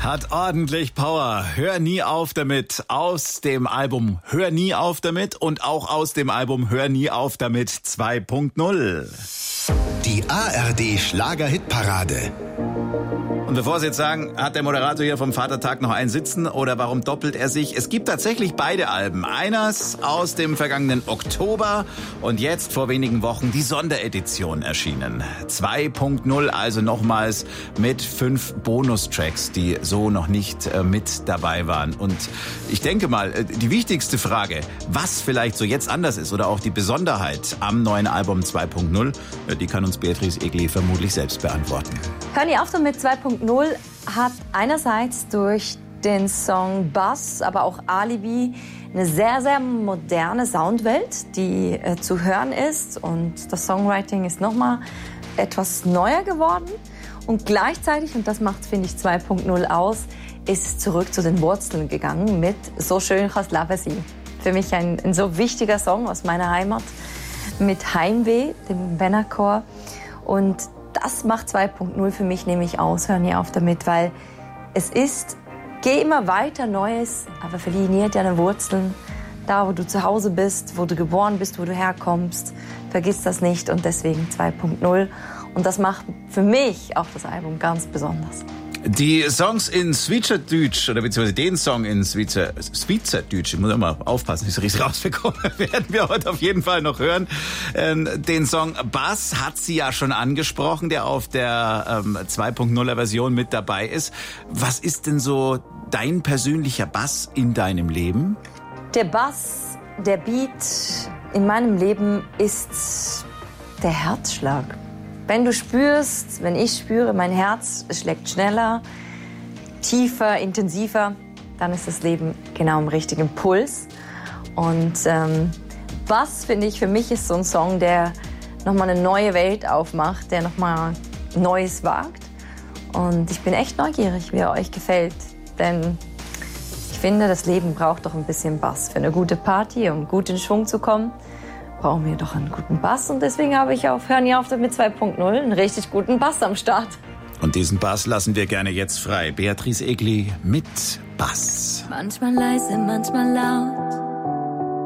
Hat ordentlich Power. Hör nie auf damit. Aus dem Album Hör nie auf damit und auch aus dem Album Hör nie auf damit 2.0. Die ARD Schlager-Hitparade. Und bevor Sie jetzt sagen, hat der Moderator hier vom Vatertag noch einen sitzen oder warum doppelt er sich? Es gibt tatsächlich beide Alben. Eines aus dem vergangenen Oktober und jetzt vor wenigen Wochen die Sonderedition erschienen. 2.0, also nochmals mit 5 Bonustracks, die so noch nicht mit dabei waren. Und ich denke mal, die wichtigste Frage, was vielleicht so jetzt anders ist oder auch die Besonderheit am neuen Album 2.0, die kann uns Beatrice Egli vermutlich selbst beantworten. Hör nie auf damit 2.0 hat einerseits durch den Song Bass, aber auch Alibi eine sehr, sehr moderne Soundwelt, die zu hören ist. Und das Songwriting ist nochmal etwas neuer geworden. Und gleichzeitig, und das macht, finde ich, 2.0 aus, ist es zurück zu den Wurzeln gegangen mit So schön chas Leben sein. Für mich ein so wichtiger Song aus meiner Heimat mit Heimweh, dem Bennerchor. Und das macht 2.0 für mich nämlich aus. Hör nie auf damit, weil es ist, geh immer weiter Neues, aber verliere nie deine Wurzeln. Da, wo du zu Hause bist, wo du geboren bist, wo du herkommst, vergiss das nicht und deswegen 2.0. Und das macht für mich auch das Album ganz besonders. Die Songs in Schweizerdeutsch, oder beziehungsweise den Song in Schweizerdeutsch, ich muss immer aufpassen, dass ich es richtig rausbekomme, werden wir heute auf jeden Fall noch hören. Den Song Bass hat sie ja schon angesprochen, der auf der 2.0er Version mit dabei ist. Was ist denn so dein persönlicher Bass in deinem Leben? Der Bass, der Beat in meinem Leben ist der Herzschlag. Wenn du spürst, wenn ich spüre, mein Herz schlägt schneller, tiefer, intensiver, dann ist das Leben genau im richtigen Puls. Und Bass, finde ich, für mich ist so ein Song, der nochmal eine neue Welt aufmacht, der nochmal Neues wagt. Und ich bin echt neugierig, wie er euch gefällt. Denn ich finde, das Leben braucht doch ein bisschen Bass. Für eine gute Party, um gut in Schwung zu kommen, brauchen wir doch einen guten Bass. Und deswegen habe ich auf Hör nie auf mit 2.0 einen richtig guten Bass am Start. Und diesen Bass lassen wir gerne jetzt frei. Beatrice Egli mit Bass. Manchmal leise, manchmal laut,